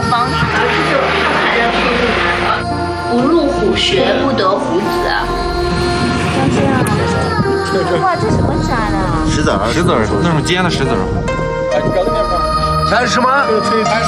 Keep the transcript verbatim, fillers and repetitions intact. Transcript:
方式，这就他们还在铺路呢。不入虎穴，不得虎子。 像这样，哇，这什么渣呢？ 石子儿， 石子儿，那种尖的石子儿。 还有什么？